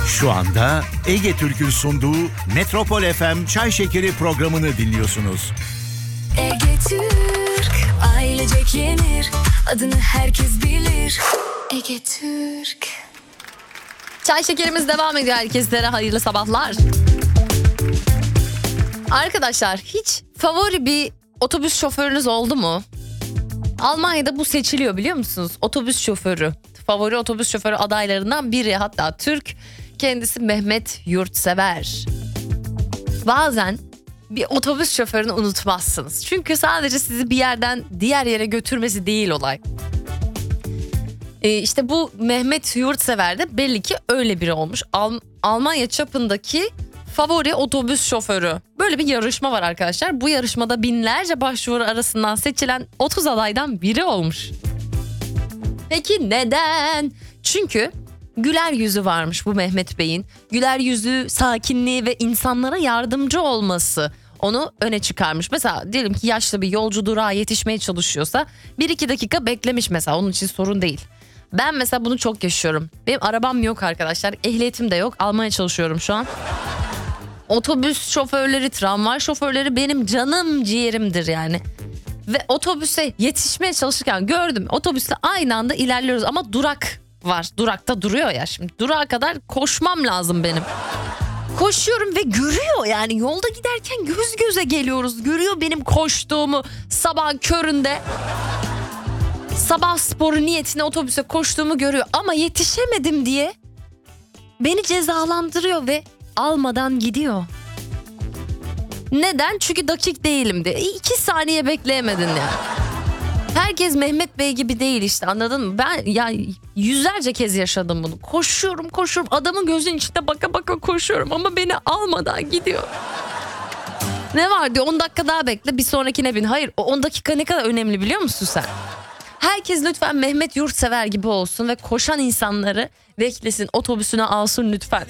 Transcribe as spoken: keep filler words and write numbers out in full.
Şu anda Ege Türk'ün sunduğu Metropol F M Çay Şekeri programını dinliyorsunuz. Ege Türk, ailecek yenir, adını herkes bilir. Ege Türk. Çay şekerimiz devam ediyor. Herkeslere hayırlı sabahlar. Arkadaşlar, hiç favori bir otobüs şoförünüz oldu mu? Almanya'da bu seçiliyor, biliyor musunuz? Otobüs şoförü. Favori otobüs şoförü adaylarından biri, hatta Türk. Kendisi Mehmet Yurtsever. Bazen bir otobüs şoförünü unutmazsınız. Çünkü sadece sizi bir yerden diğer yere götürmesi değil olay. Ee, işte bu Mehmet Yurtsever de belli ki öyle biri olmuş. Al- Almanya çapındaki favori otobüs şoförü. Böyle bir yarışma var arkadaşlar. Bu yarışmada binlerce başvuru arasından seçilen otuz adaydan biri olmuş. Peki neden? Çünkü güler yüzü varmış bu Mehmet Bey'in. Güler yüzü, sakinliği ve insanlara yardımcı olması onu öne çıkarmış. Mesela diyelim ki yaşlı bir yolcu durağa yetişmeye çalışıyorsa bir iki dakika beklemiş mesela, onun için sorun değil. Ben mesela bunu çok yaşıyorum. Benim arabam yok arkadaşlar, ehliyetim de yok, almaya çalışıyorum şu an. Otobüs şoförleri, tramvay şoförleri benim canım ciğerimdir yani. Ve otobüse yetişmeye çalışırken gördüm, otobüsle aynı anda ilerliyoruz ama durak var. Durakta duruyor ya, şimdi durağa kadar koşmam lazım benim. Koşuyorum ve görüyor, yani yolda giderken göz göze geliyoruz. Görüyor benim koştuğumu sabah köründe. Sabah sporu niyetine otobüse koştuğumu görüyor ama yetişemedim diye beni cezalandırıyor ve almadan gidiyor. Neden? Çünkü dakik değilim diye. İki saniye bekleyemedin yani. Herkes Mehmet Bey gibi değil işte, anladın mı? Ben ya yüzlerce kez yaşadım bunu. Koşuyorum koşuyorum, adamın gözünün içine baka baka koşuyorum ama beni almadan gidiyor. Ne var diyor, on dakika daha bekle, bir sonrakine bin. Hayır, o on dakika ne kadar önemli biliyor musun sen? Herkes lütfen Mehmet Yurtsever gibi olsun ve koşan insanları beklesin, otobüsüne alsın lütfen.